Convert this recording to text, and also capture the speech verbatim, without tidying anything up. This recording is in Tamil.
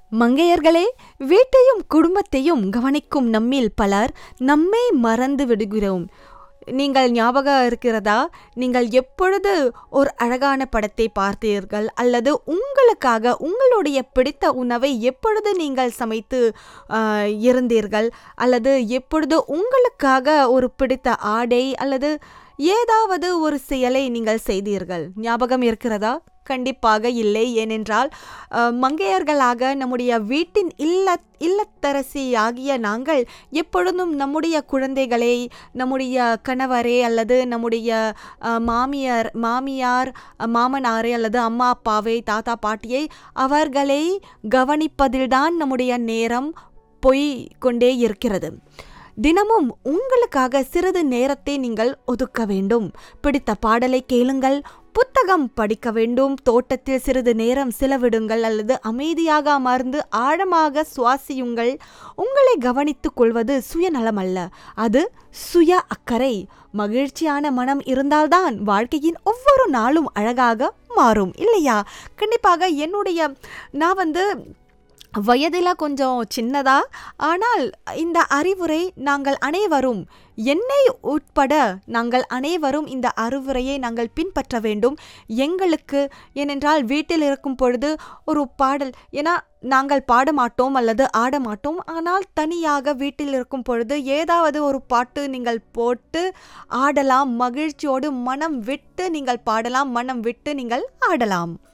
மங்கையர்களே, வீட்டையும் குடும்பத்தையும் கவனிக்கும் நம்மில் பலர் நம்மை மறந்து விடுகிறோம். நீங்கள் ஞாபகம் இருக்கிறதா? நீங்கள் எப்பொழுது ஒரு அழகான படத்தை பார்த்தீர்கள், அல்லது உங்களுக்காக உங்களுடைய பிடித்த உணவை எப்பொழுது நீங்கள் சமைத்து ஆஹ், இருந்தீர்கள், அல்லது எப்பொழுது உங்களுக்காக ஒரு பிடித்த ஆடை அல்லது ஏதாவது ஒரு செயலை நீங்கள் செய்தீர்கள்? ஞாபகம் இருக்கிறதா? கண்டிப்பாக இல்லை. ஏனென்றால் அஹ், மங்கையர்களாக நம்முடைய வீட்டின் இல்ல இல்லத்தரசி ஆகிய நாங்கள் எப்பொழுதும் நம்முடைய குழந்தைகளை, நம்முடைய கணவரை அல்லது நம்முடைய அஹ், மாமியார் மாமியார் அஹ், மாமனாரை அல்லது அம்மா அப்பாவை, தாத்தா பாட்டியை அவர்களை கவனிப்பதில்தான் நம்முடைய நேரம் போய் கொண்டே இருக்கிறது. தினமும் உங்களுக்காக சிறிது நேரத்தை நீங்கள் ஒதுக்க வேண்டும். பிடித்த பாடலை கேளுங்கள், புத்தகம் படிக்க வேண்டும், தோட்டத்தில் சிறிது நேரம் செலவிடுங்கள், அல்லது அமைதியாக அமர்ந்து ஆழமாக சுவாசியுங்கள். உங்களை கவனித்துக் கொள்வது சுயநலம் அல்ல, அது சுய அக்கறை. மகிழ்ச்சியான மனம் இருந்தால்தான் வாழ்க்கையின் ஒவ்வொரு நாளும் அழகாக மாறும், இல்லையா? கண்டிப்பாக என்னுடைய நான் வந்து வயதில் கொஞ்சம் சின்னதா, ஆனால் இந்த அறிவுரை நாங்கள் அனைவரும், என்னை உட்பட நாங்கள் அனைவரும் இந்த அறிவுரையை நாங்கள் பின்பற்ற வேண்டும் எங்களுக்கு. ஏனென்றால் வீட்டில் இருக்கும் பொழுது ஒரு பாடல், ஏன்னா நாங்கள் பாட மாட்டோம் அல்லது ஆட மாட்டோம், ஆனால் தனியாக வீட்டில் இருக்கும் பொழுது ஏதாவது ஒரு பாட்டு நீங்கள் போட்டு ஆடலாம். மகிழ்ச்சியோடு மனம் விட்டு நீங்கள் பாடலாம், மனம் விட்டு நீங்கள் ஆடலாம்.